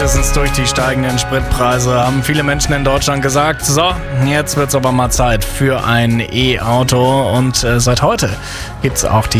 spätestens durch die steigenden Spritpreise haben viele Menschen in Deutschland gesagt, so, jetzt wird's aber mal Zeit für ein E-Auto. Und seit heute gibt's auch die